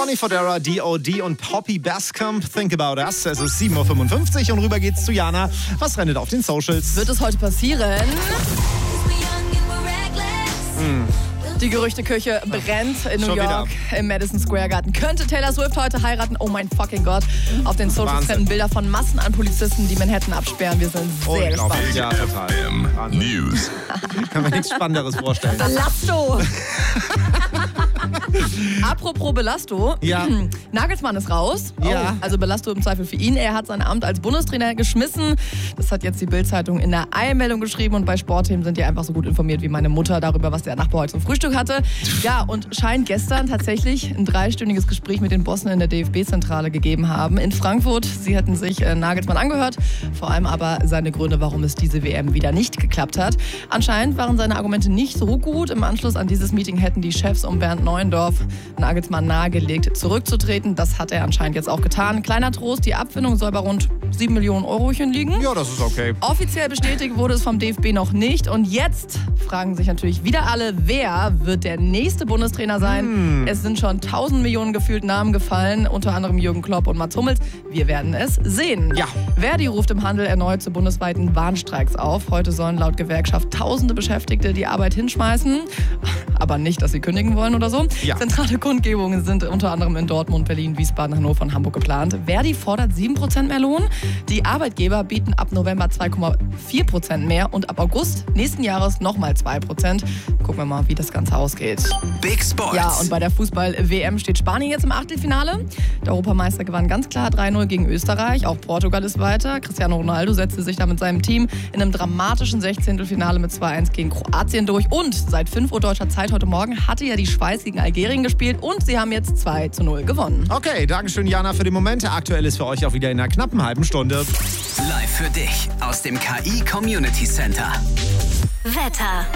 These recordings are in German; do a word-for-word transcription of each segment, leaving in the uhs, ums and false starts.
Ronnie Fodera, D O D und Poppy Bascom, Think About Us. Es ist sieben Uhr fünfundfünfzig und rüber geht's zu Jana. Was rennt auf den Socials? Wird es heute passieren? Hm. Die Gerüchteküche brennt in New Schon York wieder. im Madison Square Garden. Könnte Taylor Swift heute heiraten? Oh mein fucking Gott. Auf den Socials trennen Bilder von Massen an Polizisten, die Manhattan absperren. Wir sind sehr gespannt. Ja, total. News. Kann mir nichts Spannenderes vorstellen. Belasto! Apropos Belasto. Ja. Nagelsmann ist raus. Ja. Oh, also Belasto im Zweifel für ihn. Er hat sein Amt als Bundestrainer geschmissen. Das hat jetzt die Bild-Zeitung in der Eilmeldung geschrieben. Und bei Sportthemen sind die einfach so gut informiert wie meine Mutter darüber, was der Nachbar heute zum Frühstück hatte. Ja, und scheint gestern tatsächlich ein dreistündiges Gespräch mit den Bossen in der D F B-Zentrale gegeben haben in Frankfurt. Sie hätten sich äh, Nagelsmann angehört. Vor allem aber seine Gründe, warum es diese W M wieder nicht geklappt hat. Anscheinend waren seine Argumente nicht so gut. Im Anschluss an dieses Meeting hätten die Chefs um Bernd Neuendorf Nagelsmann nahegelegt, zurückzutreten. Das hat er anscheinend jetzt auch getan. Kleiner Trost, die Abfindung soll bei rund sieben Millionen Eurochen liegen. Ja, das ist okay. Offiziell bestätigt wurde es vom D F B noch nicht. Und jetzt fragen sich natürlich wieder alle, wer wird der nächste Bundestrainer sein? Hm. Es sind schon tausend Millionen gefühlt Namen gefallen, unter anderem Jürgen Klopp und Mats Hummels. Wir werden es sehen. Ja. Verdi ruft im Handel erneut zu bundesweiten Warnstreiks auf. Heute sollen laut Gewerkschaft tausende Beschäftigte die Arbeit hinschmeißen. Aber nicht, dass sie kündigen wollen oder so. Ja. Zentrale Kundgebungen sind unter anderem in Dortmund, Berlin, Wiesbaden, Hannover und Hamburg geplant. Verdi fordert sieben Prozent mehr Lohn. Die Arbeitgeber bieten ab November zwei Komma vier Prozent mehr und ab August nächsten Jahres nochmal zwei Prozent. Gucken wir mal, wie das Ganze ausgeht. Big Sports. Ja, und bei der Fußball-W M steht Spanien jetzt im Achtelfinale. Der Europameister gewann ganz klar drei null gegen Österreich. Auch Portugal ist weiter. Cristiano Ronaldo setzte sich da mit seinem Team in einem dramatischen Sechzehntelfinale mit zwei eins gegen Kroatien durch. Und seit fünf Uhr deutscher Zeit heute Morgen hatte ja die Schweiz gegen Algerien gespielt und sie haben jetzt zwei zu null gewonnen. Okay, Dankeschön, Jana, für den Moment. Aktuell ist für euch auch wieder in einer knappen halben Stunde. Live für dich aus dem K I Community Center. Wetter.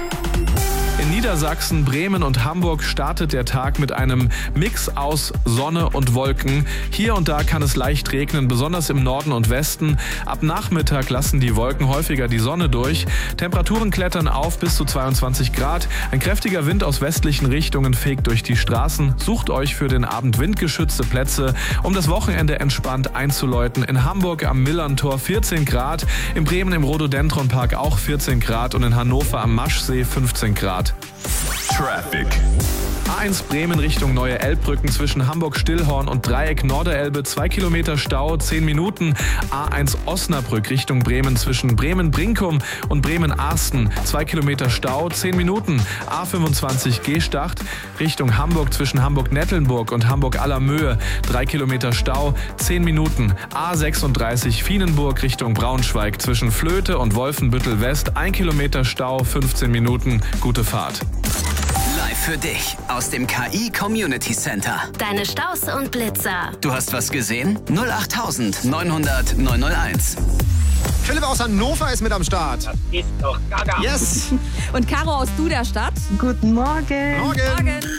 In Niedersachsen, Bremen und Hamburg startet der Tag mit einem Mix aus Sonne und Wolken. Hier und da kann es leicht regnen, besonders im Norden und Westen. Ab Nachmittag lassen die Wolken häufiger die Sonne durch. Temperaturen klettern auf bis zu zweiundzwanzig Grad. Ein kräftiger Wind aus westlichen Richtungen fegt durch die Straßen. Sucht euch für den Abend windgeschützte Plätze, um das Wochenende entspannt einzuläuten. In Hamburg am Millerntor vierzehn Grad, in Bremen im Rhododendronpark auch vierzehn Grad und in Hannover am Maschsee fünfzehn Grad. Traffic. A eins Bremen Richtung Neue Elbbrücken zwischen Hamburg-Stillhorn und Dreieck Norderelbe, zwei Kilometer Stau, zehn Minuten. A eins Osnabrück Richtung Bremen zwischen Bremen-Brinkum und Bremen-Arsten, zwei Kilometer Stau, zehn Minuten. A fünfundzwanzig Gestacht Richtung Hamburg zwischen Hamburg-Nettelnburg und Hamburg-Allermöhe, drei Kilometer Stau, zehn Minuten. A sechsunddreißig Vienenburg Richtung Braunschweig zwischen Flöte und Wolfenbüttel West, ein Kilometer Stau, fünfzehn Minuten. Gute Fahrt. Live für dich aus dem K I Community Center. Deine Staus und Blitzer. Du hast was gesehen? null acht neunhundert neunhunderteins. Philipp aus Hannover ist mit am Start. Das ist doch gaga. Yes. Und Caro aus Duderstadt. Guten Morgen. Morgen. Morgen.